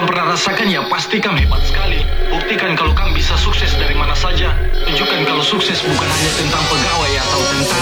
kam pernah rasakan ya pasti kam hebat sekali. Buktikan kalau kam bisa sukses dari mana saja. Tunjukkan kalau sukses bukan hanya tentang pegawai atau tentara.